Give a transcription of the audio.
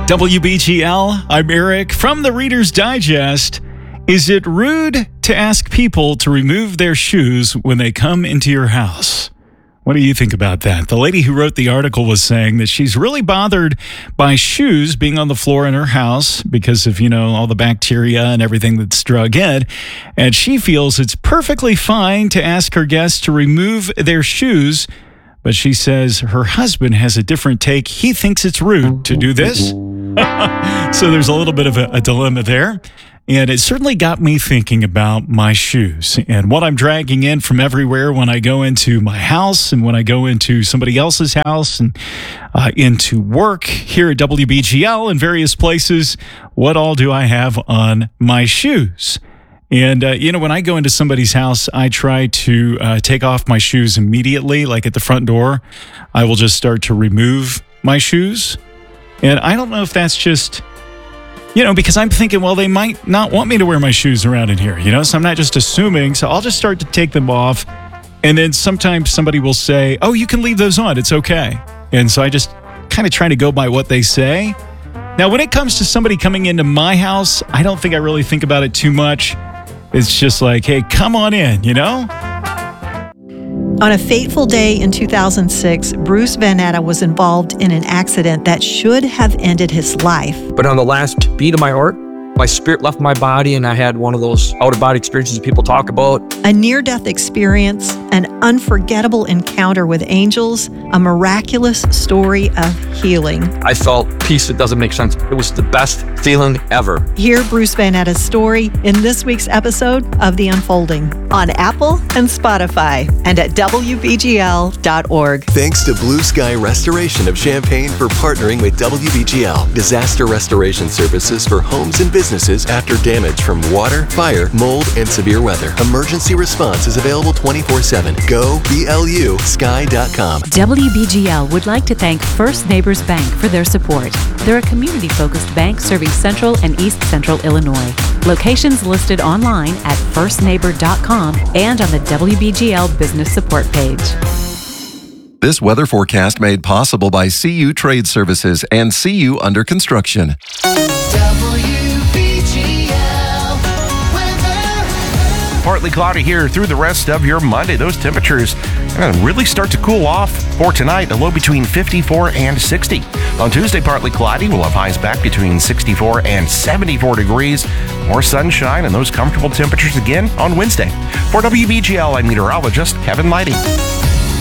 WBGL, I'm Eric from the Reader's Digest. Is it rude to ask people to remove their shoes when they come into your house? What do you think about that? The lady who wrote the article was saying that she's really bothered by shoes being on the floor in her house because of, all the bacteria and everything that's drug in. And she feels it's perfectly fine to ask her guests to remove their shoes. But she says her husband has a different take. He thinks it's rude to do this. So there's a little bit of a dilemma there. And it certainly got me thinking about my shoes and what I'm dragging in from everywhere when I go into my house and when I go into somebody else's house and into work here at WBGL and various places. What all do I have on my shoes? And, when I go into somebody's house, I try to take off my shoes immediately, like at the front door. I will just start to remove my shoes. And I don't know if that's just, because I'm thinking, well, they might not want me to wear my shoes around in here, so I'm not just assuming. So I'll just start to take them off. And then sometimes somebody will say, oh, you can leave those on. It's okay. And so I just kind of try to go by what they say. Now, when it comes to somebody coming into my house, I don't think I really think about it too much. It's just like, hey, come on in, On a fateful day in 2006, Bruce Van Natta was involved in an accident that should have ended his life. But on the last beat of my heart, my spirit left my body and I had one of those out-of-body experiences that people talk about. A near-death experience, an unforgettable encounter with angels, a miraculous story of healing. I felt peace that doesn't make sense. It was the best feeling ever. Hear Bruce Van Natta's story in this week's episode of The Unfolding on Apple and Spotify and at WBGL.org. Thanks to Blue Sky Restoration of Champaign for partnering with WBGL. Disaster restoration services for homes and businesses after damage from water, fire, mold, and severe weather. Emergency response is available 24/7. Go BLUSky.com. WBGL would like to thank First Neighbors Bank for their support. They're a community-focused bank serving Central and East Central Illinois. Locations listed online at firstneighbor.com and on the WBGL Business Support page. This weather forecast made possible by CU Trade Services and CU Under Construction. Partly cloudy here through the rest of your Monday. Those temperatures really start to cool off for tonight, a low between 54 and 60. On Tuesday, partly cloudy. We'll have highs back between 64 and 74 degrees. More sunshine and those comfortable temperatures again on Wednesday. For WBGL, I'm meteorologist Kevin Lighty.